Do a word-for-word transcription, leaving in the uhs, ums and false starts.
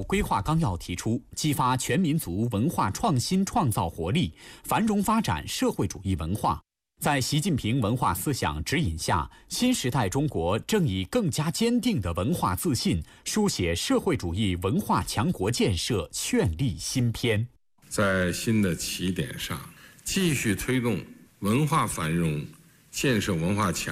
府规划纲要提出，激发全民族文化创新创造活力，繁荣发展社会主义文化。在习近平文化思想指引下，新时代中国正以更加坚定的文化自信，书写社会主义文化强国建设绚丽新篇。 在新的起点上，继续推动文化繁荣，建设文化强